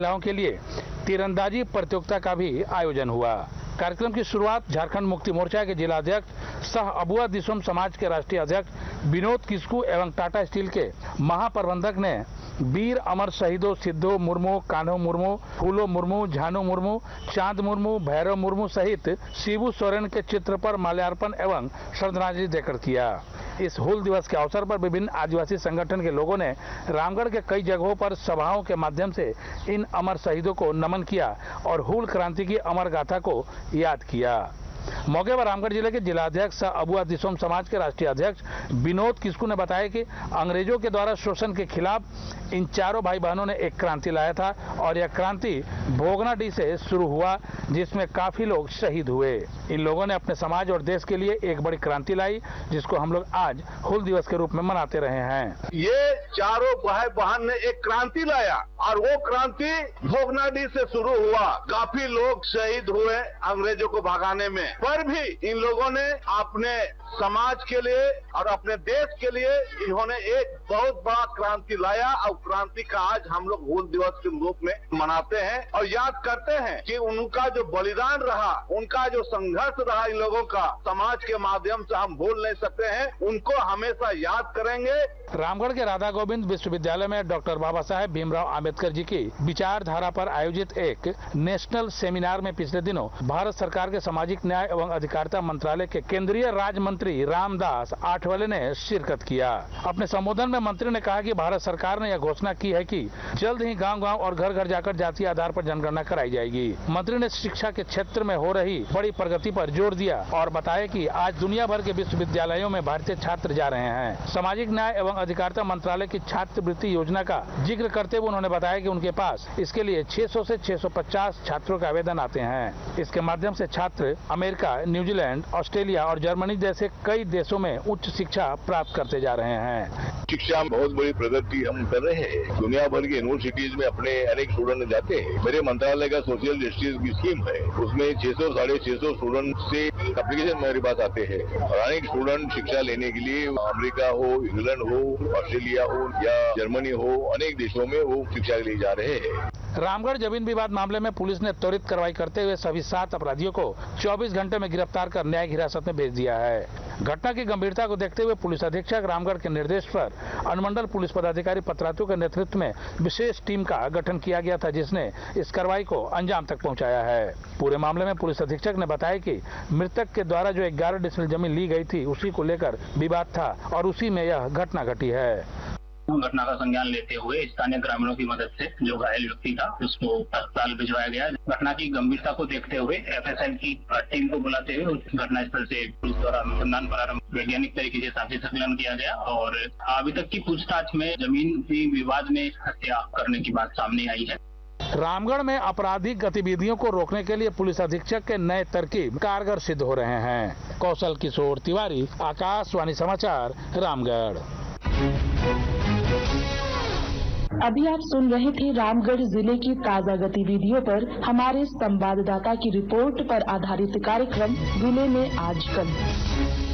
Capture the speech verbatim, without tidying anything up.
महिलाओं के लिए तीरंदाजी प्रतियोगिता का भी आयोजन हुआ। कार्यक्रम की शुरुआत झारखंड मुक्ति मोर्चा के जिला अध्यक्ष सह अबुआ दिसोम समाज के राष्ट्रीय अध्यक्ष विनोद किस्कू एवं टाटा स्टील के महाप्रबंधक ने वीर अमर शहीदों सिद्धो मुर्मू, कान्हो मुर्मू, फूलो मुर्मू, झानो मुर्मू, चांद मुर्मू, भैरव मुर्मू सहित शिबू सोरेन के चित्र पर माल्यार्पण एवं श्रद्धांजलि देकर किया। इस हूल दिवस के अवसर पर विभिन्न आदिवासी संगठन के लोगों ने रामगढ़ के कई जगहों पर सभाओं के माध्यम से इन अमर शहीदों को नमन किया और हूल क्रांति की अमर गाथा को याद किया। मौके पर रामगढ़ जिले के जिला अध्यक्ष अबुआ दिसोम समाज के राष्ट्रीय अध्यक्ष विनोद किस्कू ने बताया कि अंग्रेजों के द्वारा शोषण के खिलाफ इन चारों भाई बहनों ने एक क्रांति लाया था और यह क्रांति भोगनाडीह से शुरू हुआ, जिसमें काफी लोग शहीद हुए। इन लोगों ने अपने समाज और देश के लिए एक बड़ी क्रांति लाई, जिसको हम लोग आज हूल दिवस के रूप में मनाते रहे हैं। ये चारों भाई बहन ने एक क्रांति लाया और वो क्रांति भोगनाडीह से शुरू हुआ। काफी लोग शहीद हुए अंग्रेजों को भगाने में, पर भी इन लोगों ने अपने समाज के लिए और अपने देश के लिए इन्होंने एक बहुत बड़ा क्रांति लाया और क्रांति का आज हम लोग हूल दिवस के रूप में मनाते हैं और याद करते हैं कि उनका जो बलिदान रहा, उनका जो संघर्ष रहा इन लोगों का, समाज के माध्यम से हम भूल नहीं सकते हैं, उनको हमेशा याद करेंगे। रामगढ़ के राधा गोविंद विश्वविद्यालय में डॉक्टर बाबा साहेब भीमराव आम्बेडकर जी की विचारधारा पर आयोजित एक नेशनल सेमिनार में पिछले दिनों भारत सरकार के सामाजिक न्याय एवं अधिकारिता मंत्रालय के केंद्रीय राज्य मंत्री रामदास आठवले ने शिरकत किया। अपने संबोधन में मंत्री ने कहा कि भारत सरकार ने यह घोषणा की है कि जल्द ही गांव-गांव और घर घर जाकर जातीय आधार पर जनगणना कराई जाएगी। मंत्री ने शिक्षा के क्षेत्र में हो रही बड़ी प्रगति पर जोर दिया और बताया कि आज दुनिया भर के विश्वविद्यालयों में भारतीय छात्र जा रहे हैं। सामाजिक न्याय एवं अधिकारिता मंत्रालय की छात्रवृत्ति योजना का जिक्र करते हुए उन्होंने बताया कि उनके पास इसके लिए छह सौ से छह सौ पचास छात्रों के आवेदन आते हैं। इसके माध्यम से छात्र अमेरिका, न्यूजीलैंड, ऑस्ट्रेलिया और जर्मनी जैसे कई देशों में उच्च शिक्षा प्राप्त करते जा रहे हैं। शिक्षा में बहुत बड़ी प्रगति हम कर रहे हैं। दुनिया भर की यूनिवर्सिटीज में अपने अनेक स्टूडेंट जाते हैं। मेरे मंत्रालय का सोशल जस्टिस की स्कीम है, उसमें छह सौ साढ़े छह सौ स्टूडेंट से एप्लीकेशन मेरे पास आते हैं और अनेक स्टूडेंट शिक्षा लेने के लिए अमेरिका हो, इंग्लैंड हो, ऑस्ट्रेलिया हो या जर्मनी हो, अनेक देशों में वो शिक्षा के लिए जा रहे हैं। रामगढ़ जमीन विवाद मामले में पुलिस ने त्वरित कार्रवाई करते हुए सभी सात अपराधियों को चौबीस घंटे में गिरफ्तार कर न्यायिक हिरासत में भेज दिया है। घटना की गंभीरता को देखते हुए पुलिस अधीक्षक रामगढ़ के निर्देश पर अनुमंडल पुलिस पदाधिकारी पतरातू के नेतृत्व में विशेष टीम का गठन किया गया था, जिसने इस कार्रवाई को अंजाम तक पहुंचाया है। पूरे मामले में पुलिस अधीक्षक ने बताया कि मृतक के द्वारा जो ग्यारह डिसमिल जमीन ली गई थी, उसी को लेकर विवाद था और उसी में यह घटना घटी है। घटना का संज्ञान लेते हुए स्थानीय ग्रामीणों की मदद से जो घायल व्यक्ति था उसको अस्पताल भिजवाया गया। घटना की गंभीरता को देखते हुए एफएसएल की टीम को बुलाते हुए उस घटना स्थल से पुलिस द्वारा अनुसंधान प्रारंभ वैज्ञानिक तरीके से साक्षी संकलन किया गया और अभी तक की पूछताछ में जमीन की विवाद में हत्या करने की बात सामने आई है। रामगढ़ में आपराधिक गतिविधियों को रोकने के लिए पुलिस अधीक्षक के नए तरकीब कारगर सिद्ध हो रहे हैं। कौशल किशोर तिवारी, आकाशवाणी समाचार, रामगढ़। अभी आप सुन रहे थे रामगढ़ जिले की ताजा गतिविधियों पर हमारे संवाददाता की रिपोर्ट पर आधारित कार्यक्रम जिले में आजकल।